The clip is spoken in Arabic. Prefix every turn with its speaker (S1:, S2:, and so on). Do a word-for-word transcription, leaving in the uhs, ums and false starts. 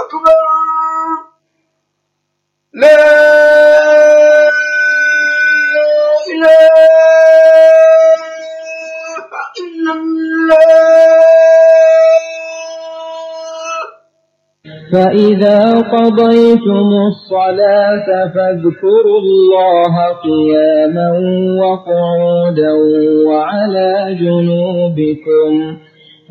S1: أكبر لا إله إلا الله.
S2: فإذا قضيتم الصلاة فاذكروا الله قياما وقعودا وعلى جنوبكم